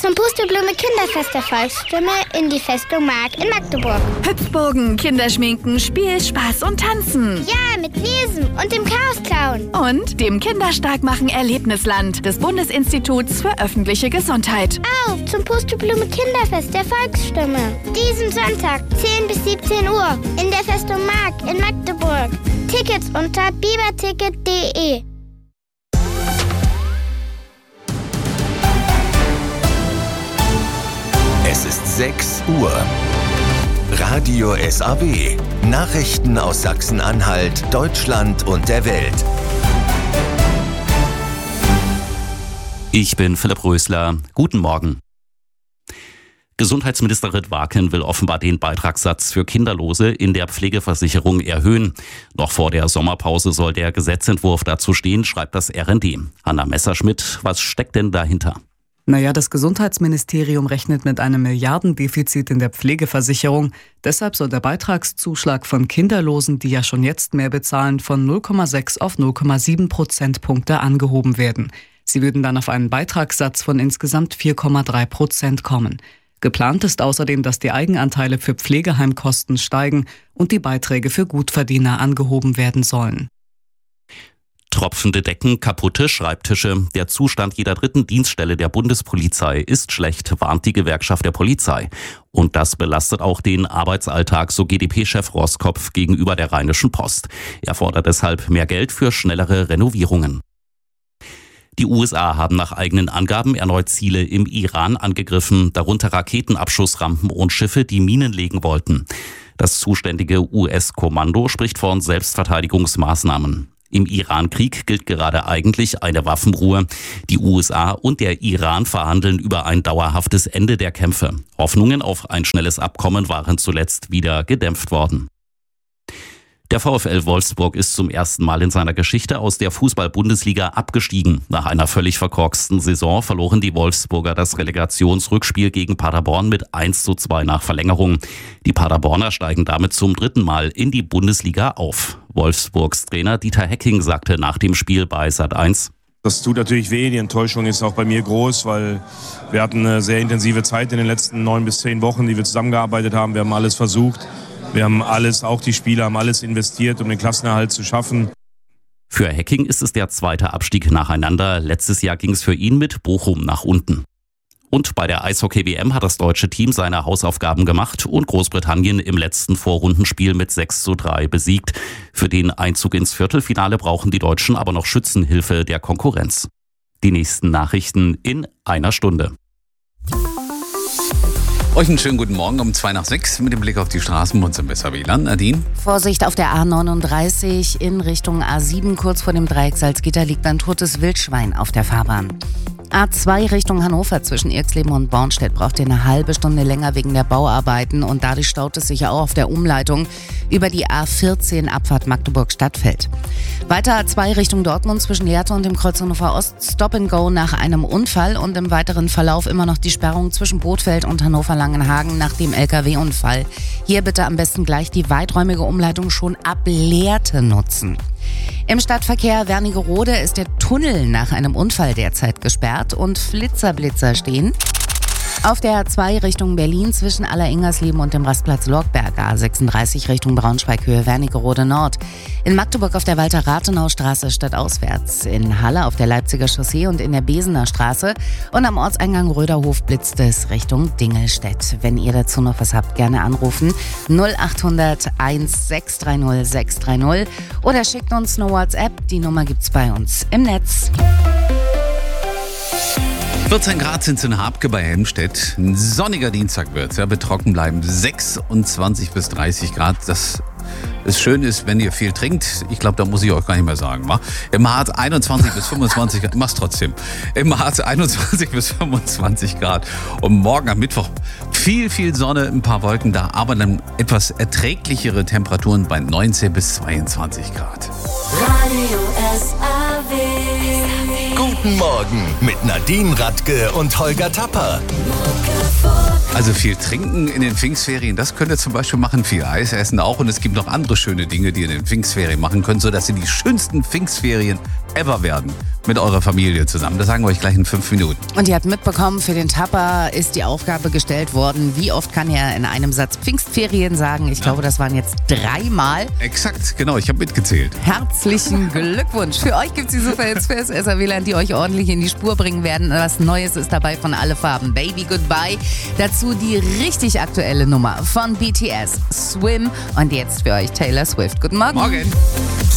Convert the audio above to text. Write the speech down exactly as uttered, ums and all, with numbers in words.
zum Pusteblume Kinderfest der Volksstimme in die Festung Mark in Magdeburg. Hüpfburgen, Kinderschminken, Spiel, Spaß und Tanzen. Ja, mit Lesen und dem Chaosclown. Und dem Kinderstarkmachen Erlebnisland des Bundesinstituts für öffentliche Gesundheit. Auf zum Pusteblume Kinderfest der Volksstimme. Diesen Sonntag, zehn bis siebzehn Uhr, in der Festung Mark in Magdeburg. Tickets unter biberticket punkt de. Es ist sechs Uhr. Radio S A W. Nachrichten aus Sachsen-Anhalt, Deutschland und der Welt. Ich bin Philipp Rösler. Guten Morgen. Gesundheitsminister Ritt Waaken will offenbar den Beitragssatz für Kinderlose in der Pflegeversicherung erhöhen. Noch vor der Sommerpause soll der Gesetzentwurf dazu stehen, schreibt das R N D. Hanna Messerschmidt, was steckt denn dahinter? Naja, das Gesundheitsministerium rechnet mit einem Milliardendefizit in der Pflegeversicherung. Deshalb soll der Beitragszuschlag von Kinderlosen, die ja schon jetzt mehr bezahlen, von null Komma sechs auf null Komma sieben Prozentpunkte angehoben werden. Sie würden dann auf einen Beitragssatz von insgesamt vier Komma drei Prozent kommen. Geplant ist außerdem, dass die Eigenanteile für Pflegeheimkosten steigen und die Beiträge für Gutverdiener angehoben werden sollen. Tropfende Decken, kaputte Schreibtische. Der Zustand jeder dritten Dienststelle der Bundespolizei ist schlecht, warnt die Gewerkschaft der Polizei. Und das belastet auch den Arbeitsalltag, so G d P-Chef Roskopf gegenüber der Rheinischen Post. Er fordert deshalb mehr Geld für schnellere Renovierungen. Die U S A haben nach eigenen Angaben erneut Ziele im Iran angegriffen, darunter Raketenabschussrampen und Schiffe, die Minen legen wollten. Das zuständige U S-Kommando spricht von Selbstverteidigungsmaßnahmen. Im Iran-Krieg gilt gerade eigentlich eine Waffenruhe. Die U S A und der Iran verhandeln über ein dauerhaftes Ende der Kämpfe. Hoffnungen auf ein schnelles Abkommen waren zuletzt wieder gedämpft worden. Der VfL Wolfsburg ist zum ersten Mal in seiner Geschichte aus der Fußball-Bundesliga abgestiegen. Nach einer völlig verkorksten Saison verloren die Wolfsburger das Relegationsrückspiel gegen Paderborn mit eins zu zwei nach Verlängerung. Die Paderborner steigen damit zum dritten Mal in die Bundesliga auf. Wolfsburgs Trainer Dieter Hecking sagte nach dem Spiel bei Sat eins: Das tut natürlich weh, die Enttäuschung ist auch bei mir groß, weil wir hatten eine sehr intensive Zeit in den letzten neun bis zehn Wochen, die wir zusammengearbeitet haben. Wir haben alles versucht. Wir haben alles, auch die Spieler haben alles investiert, um den Klassenerhalt zu schaffen. Für Hecking ist es der zweite Abstieg nacheinander. Letztes Jahr ging es für ihn mit Bochum nach unten. Und bei der Eishockey-W M hat das deutsche Team seine Hausaufgaben gemacht und Großbritannien im letzten Vorrundenspiel mit sechs zu drei besiegt. Für den Einzug ins Viertelfinale brauchen die Deutschen aber noch Schützenhilfe der Konkurrenz. Die nächsten Nachrichten in einer Stunde. Euch einen schönen guten Morgen um zwei nach sechs mit dem Blick auf die Straßen und zum besser W L A N. Nadine? Vorsicht auf der A neununddreißig in Richtung A sieben. Kurz vor dem Dreieck Salzgitter liegt ein totes Wildschwein auf der Fahrbahn. A zwei Richtung Hannover zwischen Irxleben und Bornstedt braucht ihr eine halbe Stunde länger wegen der Bauarbeiten und dadurch staut es sich auch auf der Umleitung über die A vierzehn Abfahrt Magdeburg-Stadtfeld. Weiter A zwei Richtung Dortmund zwischen Lehrte und dem Kreuz Hannover Ost, Stop and Go nach einem Unfall und im weiteren Verlauf immer noch die Sperrung zwischen Bothfeld und Hannover-Langenhagen nach dem L K W-Unfall. Hier bitte am besten gleich die weiträumige Umleitung schon ab Lehrte nutzen. Im Stadtverkehr Wernigerode ist der Tunnel nach einem Unfall derzeit gesperrt und Flitzerblitzer stehen. Auf der A zwei Richtung Berlin zwischen Alleringers-Leben und dem Rastplatz Lorgberg, A sechsunddreißig Richtung Braunschweig Höhe Wernigerode Nord. In Magdeburg auf der Walter-Rathenau-Straße stadtauswärts, in Halle auf der Leipziger Chaussee und in der Besener Straße und am Ortseingang Röderhof blitzt es Richtung Dingelstedt. Wenn ihr dazu noch was habt, gerne anrufen null achthundert eins sechs drei null sechs drei null oder schickt uns eine WhatsApp, die Nummer gibt's bei uns im Netz. vierzehn Grad sind es in Habke bei Helmstedt. Ein sonniger Dienstag wird es. Ja, wird trocken bleiben. sechsundzwanzig bis dreißig Grad. Das Das Schöne ist, wenn ihr viel trinkt, ich glaube, da muss ich euch gar nicht mehr sagen. Wa? Im Harz einundzwanzig bis fünfundzwanzig Grad, mach's trotzdem. Im Harz einundzwanzig bis fünfundzwanzig Grad. Und morgen am Mittwoch viel, viel Sonne, ein paar Wolken da, aber dann etwas erträglichere Temperaturen bei neunzehn bis zweiundzwanzig Grad. Radio S A W. Guten Morgen mit Nadine Radke und Holger Tapper. Also viel trinken in den Pfingstferien, das könnt ihr zum Beispiel machen, viel Eis essen auch. Und es gibt noch andere schöne Dinge, die ihr in den Pfingstferien machen könnt, sodass ihr die schönsten Pfingstferien ever werden mit eurer Familie zusammen. Das sagen wir euch gleich in fünf Minuten. Und ihr habt mitbekommen, für den Tapper ist die Aufgabe gestellt worden, wie oft kann er in einem Satz Pfingstferien sagen? Ich glaube, das waren jetzt dreimal. Exakt, genau, ich habe mitgezählt. Herzlichen Glückwunsch. Für euch gibt es die Superhits fürs S R W-Land, die euch ordentlich in die Spur bringen werden. Was Neues ist dabei von Alle Farben. Baby Goodbye. Dazu die richtig aktuelle Nummer von B T S, Swim. Und jetzt für euch Taylor Swift. Guten Morgen. Morgen.